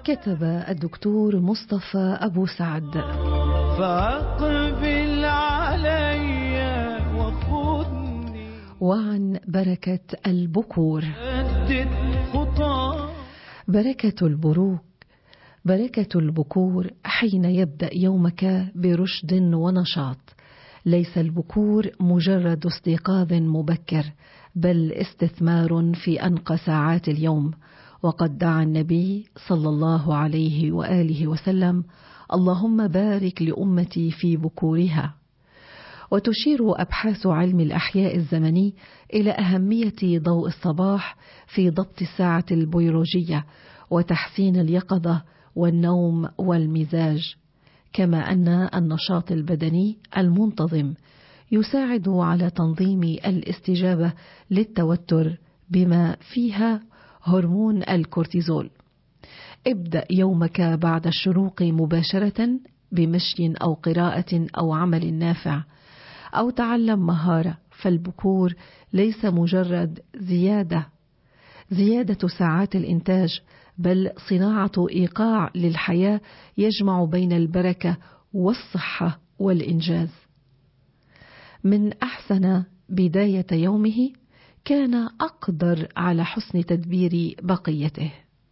كتب الدكتور مصطفى أبو سعد: فأقبل علي وخذني. وعن بركة البكور: بركة البكور حين يبدأ يومك برشد ونشاط. ليس البكور مجرد استيقاظ مبكر، بل استثمار في أنقى ساعات اليوم. وقد دعا النبي صلى الله عليه وآله وسلم: اللهم بارك لأمتي في بكورها. وتشير أبحاث علم الأحياء الزمني إلى أهمية ضوء الصباح في ضبط الساعة البيولوجية وتحسين اليقظة والنوم والمزاج، كما أن النشاط البدني المنتظم يساعد على تنظيم الاستجابة للتوتر بما فيها هرمون الكورتيزول. ابدأ يومك بعد الشروق مباشرة بمشي أو قراءة أو عمل نافع، أو تعلم مهارة. فالبكور ليس مجرد زيادة ساعات الإنتاج، بل صناعة إيقاع للحياة يجمع بين البركة والصحة والإنجاز. من أحسن بداية يومه كان أقدر على حسن تدبير بقيته.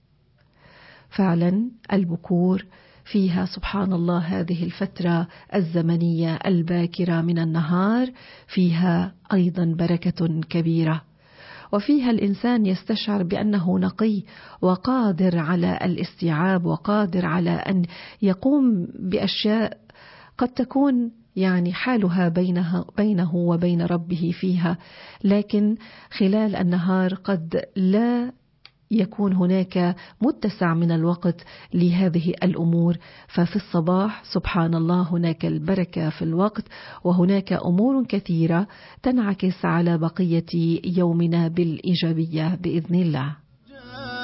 فعلا البكور فيها سبحان الله هذه الفترة الزمنية الباكرة من النهار فيها أيضا بركة كبيرة، وفيها الإنسان يستشعر بأنه نقي وقادر على الاستيعاب وقادر على أن يقوم بأشياء قد تكون حالها بينه وبين ربه فيها، لكن خلال النهار قد لا يكون هناك متسع من الوقت لهذه الأمور. ففي الصباح سبحان الله هناك البركة في الوقت، وهناك أمور كثيرة تنعكس على بقية يومنا بالإيجابية بإذن الله.